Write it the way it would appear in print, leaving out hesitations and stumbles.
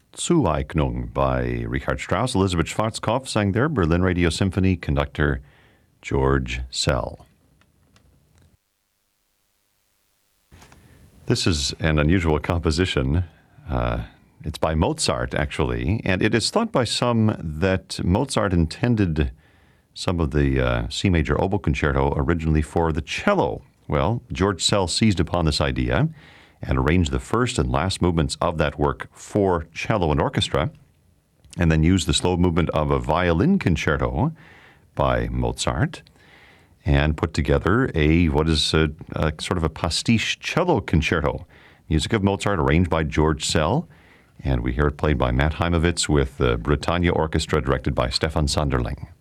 Zueignung by Richard Strauss. Elizabeth Schwarzkopf sang there, Berlin Radio Symphony conductor George Szell. This is an unusual composition. It's by Mozart, actually, and it is thought by some that Mozart intended some of the C major oboe concerto originally for the cello. Well, George Szell seized upon this idea and arranged the first and last movements of that work for cello and orchestra, and then used the slow movement of a violin concerto by Mozart, and put together what is a sort of a pastiche cello concerto. Music of Mozart arranged by George Szell, and we hear it played by Matt Heimovitz with the Britannia Orchestra directed by Stefan Sonderling.